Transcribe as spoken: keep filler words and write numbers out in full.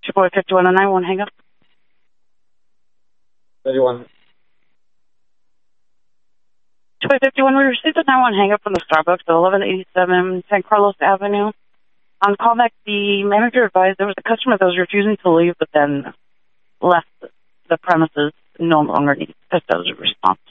Triple fifty-one and nine one, hang up. fifty-one. Triple fifty-one, we received a nine one hang up from the Starbucks at eleven eighty-seven San Carlos Avenue. On callback, the manager advised there was a customer that was refusing to leave, but then left the premises, no longer needs. That was a response.